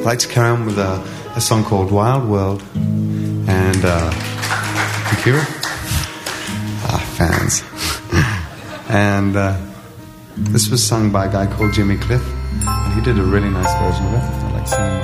I'd like to carry on with a song called Wild World. And, thank you. Fans. And this was sung by a guy called Jimmy Cliff. And he did a really nice version of it. I like singing